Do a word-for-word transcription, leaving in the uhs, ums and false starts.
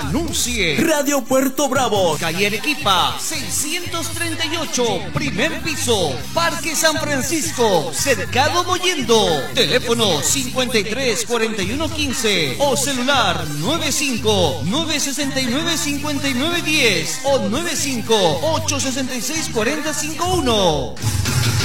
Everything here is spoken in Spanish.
Anuncie. Radio Puerto Bravo, calle Arequipa, seiscientos treinta y ocho, primer piso, Parque San Francisco, Cercado Mollendo. Teléfono cincuenta y tres, cuarenta y uno, quince o celular noventa y cinco, nueve sesenta y nueve, cincuenta y nueve, diez o noventa y cinco, ocho sesenta y seis, cuarenta cincuenta y uno.